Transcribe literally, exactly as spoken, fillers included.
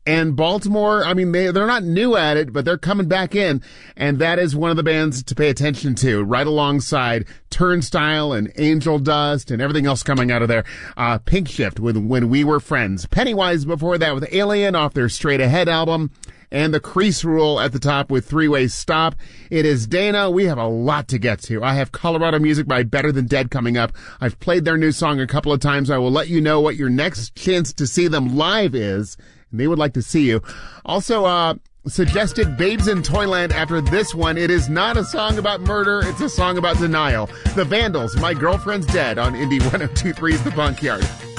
And Baltimore, I mean, they, they're not new at it, but they're coming back in. And that is one of the bands to pay attention to, right alongside Turnstile and Angel Dust and everything else coming out of there. Uh, Pink Shift with When We Were Friends. Pennywise before that with Alien off their Straight Ahead album. And the Crease Rule at the top with Three-Way Stop. It is Dana. We have a lot to get to. I have Colorado Music by Better Than Dead coming up. I've played their new song a couple of times. I will let you know what your next chance to see them live is. They would like to see you. Also, uh, suggested Babes in Toyland after this one. It is not a song about murder. It's a song about denial. The Vandals, My Girlfriend's Dead on Indie one oh two three's The Bunkyard.